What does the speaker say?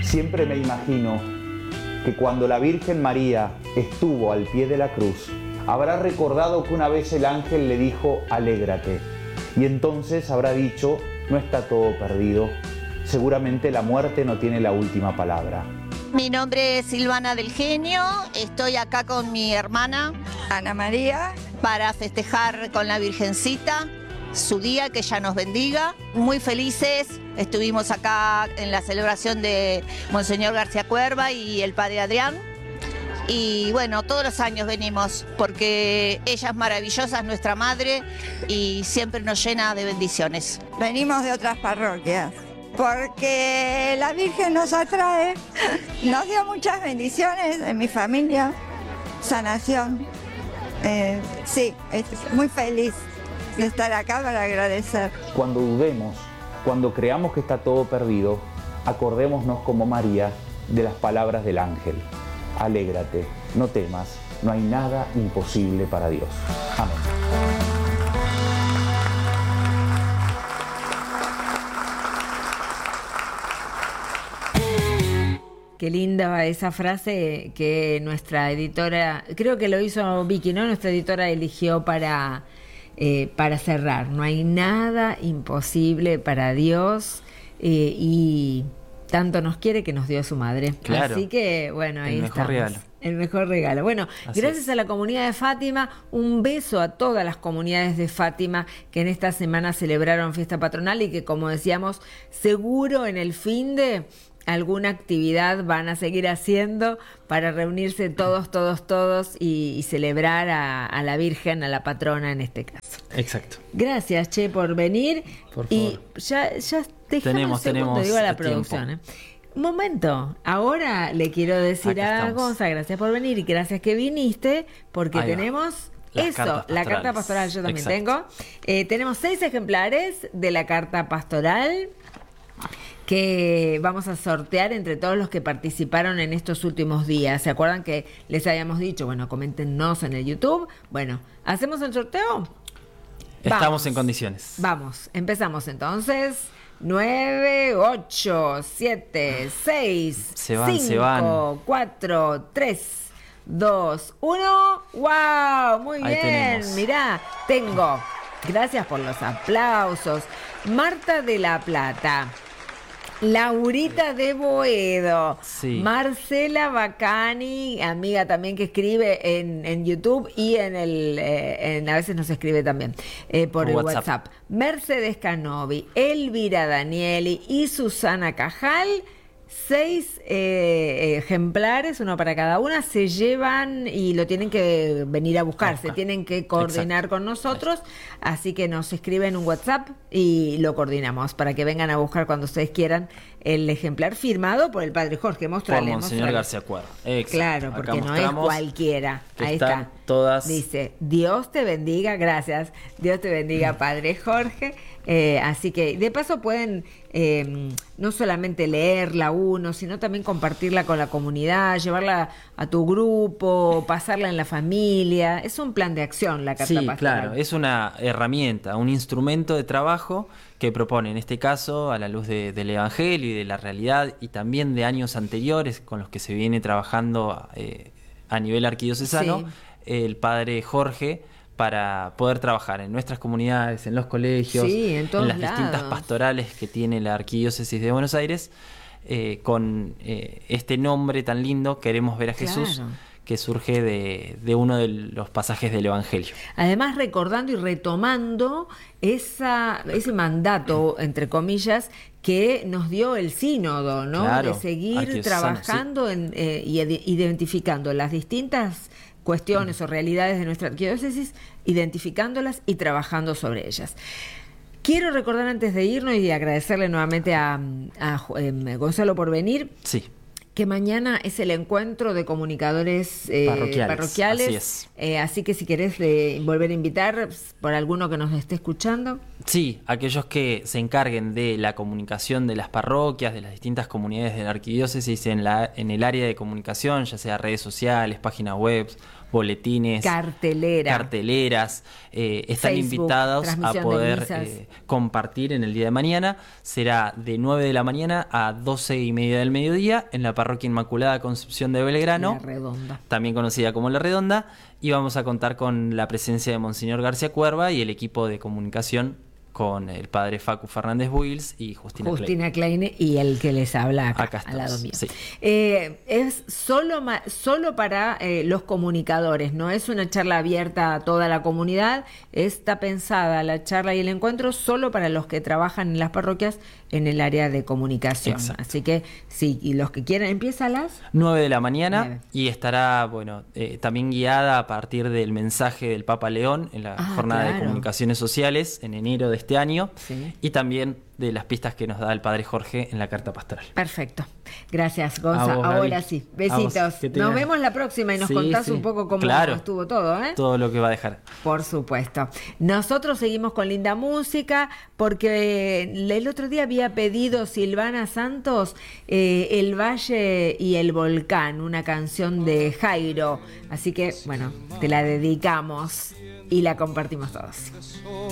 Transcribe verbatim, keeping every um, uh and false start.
Siempre me imagino que cuando la Virgen María estuvo al pie de la cruz, habrá recordado que una vez el ángel le dijo, alégrate. Y entonces habrá dicho, no está todo perdido. Seguramente la muerte no tiene la última palabra. Mi nombre es Silvana del Genio, estoy acá con mi hermana Ana María para festejar con la Virgencita su día, que ella nos bendiga. Muy felices, estuvimos acá en la celebración de Monseñor García Cuerva y el Padre Adrián. Y bueno, todos los años venimos porque ella es maravillosa, es nuestra madre y siempre nos llena de bendiciones. venimos de otras parroquias, porque la Virgen nos atrae, nos dio muchas bendiciones en mi familia, sanación. Eh, sí, estoy muy feliz de estar acá para agradecer. Cuando dudemos, cuando creamos que está todo perdido, acordémonos como María de las palabras del ángel. Alégrate, no temas, no hay nada imposible para Dios. Amén. Qué linda esa frase que nuestra editora, creo que lo hizo Vicky, ¿no? Nuestra editora eligió para, eh, para cerrar. No hay nada imposible para Dios eh, y tanto nos quiere que nos dio su madre. Claro. Así que, bueno, ahí El mejor estamos. regalo. El mejor regalo. Bueno, Así gracias es. a la comunidad de Fátima, un beso a todas las comunidades de Fátima que en esta semana celebraron fiesta patronal y que, como decíamos, seguro en el fin de alguna actividad van a seguir haciendo para reunirse todos, todos, todos y, y celebrar a, a la Virgen, a la patrona en este caso. Exacto. Gracias, Che, por venir. Por y favor. ya, ya déjame Tenemos- un segundo, tenemos digo a la tiempo. producción. ¿eh? Un momento, ahora le quiero decir Acá a estamos. Gonza, gracias por venir y gracias que viniste, porque Ahí va. tenemos Las eso, cartas la carta pastorales. pastoral yo también Exacto. tengo. Eh, tenemos seis ejemplares de la carta pastoral que vamos a sortear entre todos los que participaron en estos últimos días. ¿Se acuerdan que les habíamos dicho? Bueno, coméntenos en el YouTube. Bueno, ¿hacemos el sorteo? Estamos Vamos. en condiciones. Vamos, empezamos entonces. nueve, ocho, siete, seis, Se van, cinco, se van. cuatro, tres, dos, uno. ¡Wow! Muy Ahí bien. tenemos. Mirá, tengo. Gracias por los aplausos. Marta de la Plata. Laurita de Boedo, Sí. Marcela Bacani, amiga también que escribe en, en YouTube y en el eh, en, a veces nos escribe también eh, por Por el WhatsApp. WhatsApp. Mercedes Canovi, Elvira Danieli y Susana Cajal. Seis eh, ejemplares, uno para cada una, se llevan y lo tienen que venir a buscar, A buscar. se tienen que coordinar Exacto. con nosotros, así que nos escriben un WhatsApp y lo coordinamos para que vengan a buscar cuando ustedes quieran el ejemplar firmado por el Padre Jorge. Por Mostrale, Monseñor mostrale. García Cuerva. Exacto. Claro, Acá porque no es mostramos cualquiera. que Ahí están está. todas. Dice, Dios te bendiga, gracias. Dios te bendiga, Padre Jorge. Eh, así que de paso pueden eh, no solamente leerla uno, sino también compartirla con la comunidad, llevarla a tu grupo, pasarla en la familia. Es un plan de acción la carta Sí, pastoral. claro, es una herramienta, un instrumento de trabajo que propone, en este caso, a la luz de- del Evangelio y de la realidad y también de años anteriores con los que se viene trabajando eh, a nivel arquidiocesano, Sí. el padre Jorge, para poder trabajar en nuestras comunidades, en los colegios, Sí, en todos las distintas lados. pastorales que tiene la Arquidiócesis de Buenos Aires, eh, con eh, este nombre tan lindo, Queremos ver a Jesús, Claro. que surge de, de uno de los pasajes del Evangelio. Además, recordando y retomando esa, ese mandato, entre comillas, que nos dio el sínodo, ¿no? Claro, de seguir arquidiocesano, trabajando en, eh, y ed- identificando las distintas cuestiones o realidades de nuestra arquidiócesis, identificándolas y trabajando sobre ellas. Quiero recordar antes de irnos y agradecerle nuevamente a, a, eh, Gonzalo por venir, Sí, que mañana es el encuentro de comunicadores eh, Parroquiales, parroquiales. así es. Eh, así que si querés eh, volver a invitar por alguno que nos esté escuchando. sí, aquellos que se encarguen de la comunicación de las parroquias, de las distintas comunidades de la arquidiócesis en, la, en el área de comunicación, ya sea redes sociales, páginas web, boletines, cartelera, carteleras, eh, están Facebook, invitados a transmisión de poder misas. eh, compartir en el día de mañana. Será de nueve de la mañana a doce y media del mediodía en la Parroquia Inmaculada Concepción de Belgrano, La Redonda. también conocida como La Redonda, y vamos a contar con la presencia de Monseñor García Cuerva y el equipo de comunicación con el padre Facu Fernández Buils y Justina, Justina Kleine y el que les habla acá, Acá al lado estamos, mío. sí. Eh, es solo, ma- solo para eh, los comunicadores, no es una charla abierta a toda la comunidad, está pensada la charla y el encuentro solo para los que trabajan en las parroquias en el área de comunicación. Exacto. Así que sí, y los que quieran, empieza a las... nueve de la mañana Nueve. y estará, bueno, eh, también guiada a partir del mensaje del Papa León en la Ah, jornada claro. de comunicaciones sociales en enero de este año, Sí. y también de las pistas que nos da el padre Jorge en la carta pastoral. Perfecto. Gracias, Gonza. A vos, Ahora Gaby. sí. A vos, Besitos. que tengas- Nos vemos la próxima y nos Sí, contás sí. un poco cómo Claro. estuvo todo, ¿eh? Todo lo que va a dejar. Por supuesto. Nosotros seguimos con linda música porque el otro día había pedido Silvana Santos eh, El Valle y el Volcán, una canción de Jairo. Así que, bueno, te la dedicamos y la compartimos todos.